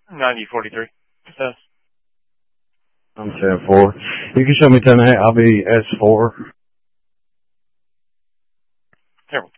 9043. Yes. I'm 10-4. You can show me 10-8. I'll be S4. Terrible.